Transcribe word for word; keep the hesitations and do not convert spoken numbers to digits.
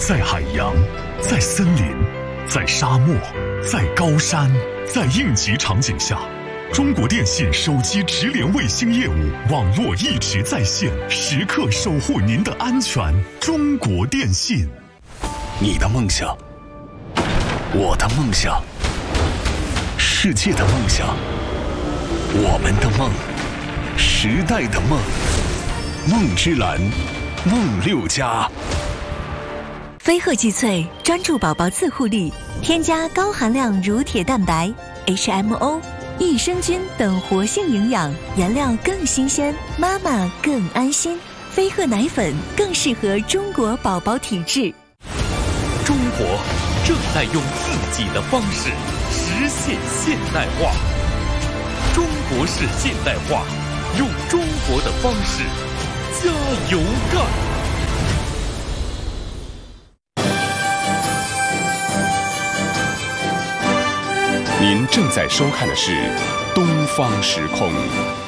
在海洋，在森林，在沙漠，在高山，在应急场景下，中国电信手机直连卫星业务网络一直在线，时刻守护您的安全。中国电信。你的梦想，我的梦想，世界的梦想，我们的梦，时代的梦。梦之蓝，梦六家。 飞鹤济萃专注宝宝自护力，添加高含量乳铁蛋白、H M O、益生菌等活性营养，原料更新鲜，妈妈更安心。飞鹤奶粉更适合中国宝宝体质。 中国正在用自己的方式实现现代化。中国式现代化，用中国的方式加油干！ 您正在收看的是《东方时空》。